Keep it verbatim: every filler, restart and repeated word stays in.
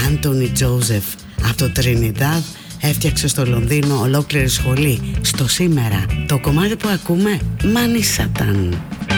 Άντονι Τζόζεφ από το Τρινιδάδ έφτιαξε στο Λονδίνο ολόκληρη σχολή. Στο σήμερα το κομμάτι που ακούμε, Μάνι Σατάν.